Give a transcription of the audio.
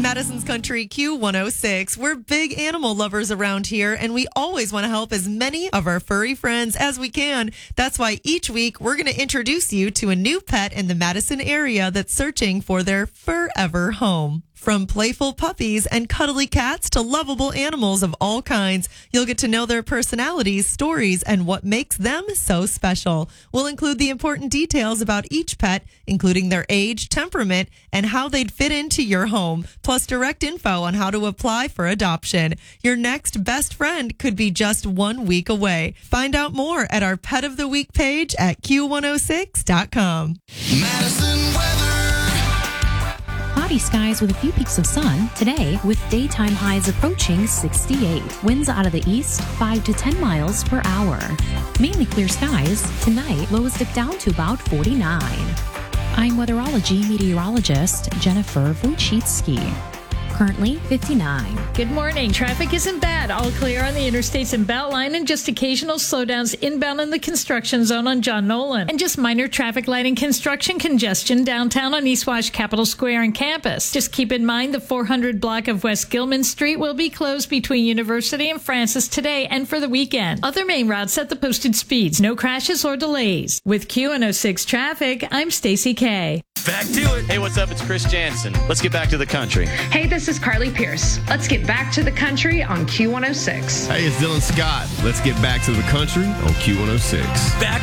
Madison's Country Q106. We're big animal lovers around here, and we always want to help as many of our furry friends as we can. That's why each week we're going to introduce you to a new pet in the Madison area that's searching for their forever home. From playful puppies and cuddly cats to lovable animals of all kinds, you'll get to know their personalities, stories, and what makes them so special. We'll include the important details about each pet, including their age, temperament, and how they'd fit into your home, plus direct info on how to apply for adoption. Your next best friend could be just 1 week away. Find out more at our Pet of the Week page at Q106.com. Madison weather. Cloudy skies with a few peaks of sun today, with daytime highs approaching 68. Winds out of the east 5 to 10 miles per hour. Mainly clear skies. Tonight, lows dip down to about 49. I'm weatherology meteorologist Jennifer Wojcicki. Currently 59. Good morning. Traffic isn't bad. All clear on the interstates and Beltline, and just occasional slowdowns inbound in the construction zone on John Nolan. And just minor traffic light and construction congestion downtown on East Wash, Capitol Square, and campus. Just keep in mind the 400 block of West Gilman Street will be closed between University and Francis today and for the weekend. Other main routes at the posted speeds. No crashes or delays. With Q106 Traffic, I'm Stacy K. Back to it. Hey, what's up? It's Chris Jansen. Let's get back to the country. Hey, this is Carly Pierce. Let's get back to the country on Q106. Hey, it's Dylan Scott. Let's get back to the country on Q106. Back